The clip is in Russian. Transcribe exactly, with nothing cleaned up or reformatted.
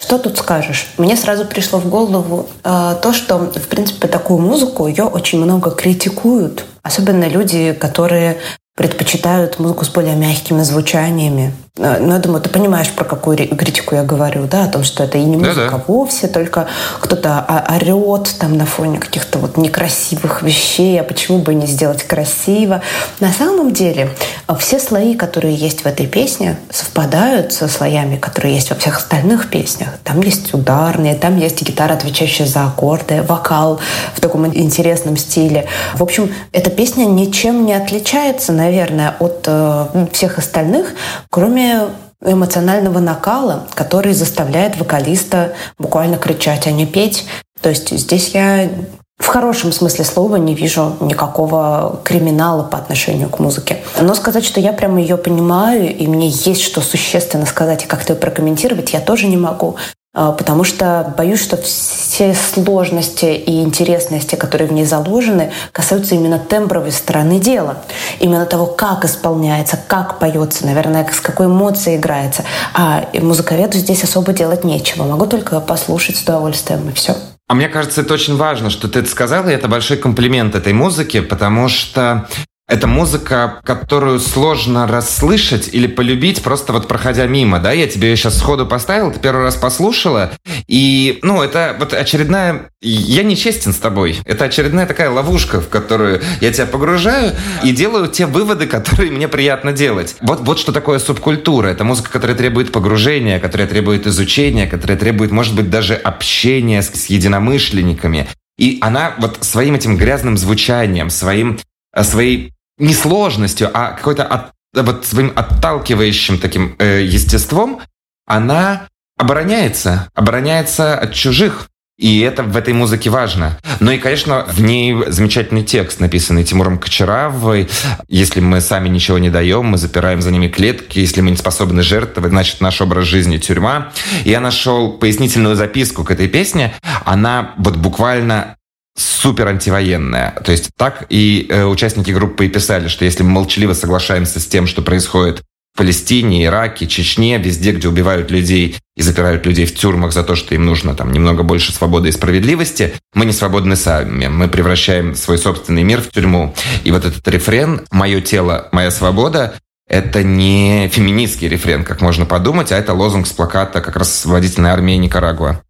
Что тут скажешь? Мне сразу пришло в голову э, то, что, в принципе, такую музыку, ее очень много критикуют. Особенно люди, которые предпочитают музыку с более мягкими звучаниями. Но я думаю, ты понимаешь, про какую критику я говорю, да, о том, что это и не музыка Да-да. вовсе, только кто-то орет там на фоне каких-то вот некрасивых вещей, а почему бы не сделать красиво? На самом деле все слои, которые есть в этой песне, совпадают со слоями, которые есть во всех остальных песнях. Там есть ударные, там есть гитара, отвечающая за аккорды, вокал в таком интересном стиле. В общем, эта песня ничем не отличается, наверное, от э, всех остальных, кроме эмоционального накала, который заставляет вокалиста буквально кричать, а не петь. То есть здесь я в хорошем смысле слова не вижу никакого криминала по отношению к музыке. Но сказать, что я прямо ее понимаю, и мне есть что существенно сказать и как-то ее прокомментировать, я тоже не могу. Потому что боюсь, что все сложности и интересности, которые в ней заложены, касаются именно тембровой стороны дела. Именно того, как исполняется, как поется, наверное, с какой эмоцией играется. А музыковеду здесь особо делать нечего. Могу только послушать с удовольствием, и все. А мне кажется, это очень важно, что ты это сказала, и это большой комплимент этой музыке, потому что это музыка, которую сложно расслышать или полюбить, просто вот проходя мимо, да? Я тебе ее сейчас сходу поставил, ты первый раз послушала, и, ну, это вот очередная... Я не честен с тобой. Это очередная такая ловушка, в которую я тебя погружаю и делаю те выводы, которые мне приятно делать. Вот, вот что такое субкультура. Это музыка, которая требует погружения, которая требует изучения, которая требует, может быть, даже общения с, с единомышленниками. И она вот своим этим грязным звучанием, своим, своей несложностью, а какой-то от, вот своим отталкивающим таким э, естеством, она обороняется, обороняется от чужих. И это в этой музыке важно. Ну и, конечно, в ней замечательный текст, написанный Тимуром Кочаравой. Если мы сами ничего не даем, мы запираем за ними клетки. Если мы не способны жертвовать, значит, наш образ жизни — тюрьма. И я нашел пояснительную записку к этой песне. Она вот буквально супер антивоенная. То есть так и э, участники группы и писали, что если мы молчаливо соглашаемся с тем, что происходит в Палестине, Ираке, Чечне, везде, где убивают людей и запирают людей в тюрьмах за то, что им нужно там немного больше свободы и справедливости, мы не свободны сами. Мы превращаем свой собственный мир в тюрьму. И вот этот рефрен «Мое тело, моя свобода» — это не феминистский рефрен, как можно подумать, а это лозунг с плаката как раз освободительной армии Никарагуа.